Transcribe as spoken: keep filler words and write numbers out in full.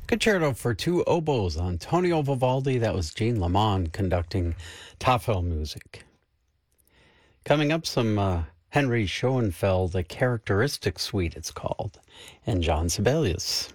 Concerto for two oboes, Antonio Vivaldi. That was Jean Lamont conducting Tafel music. Coming up, some uh, Henry Schoenfeld, a characteristic suite it's called, and John Sibelius.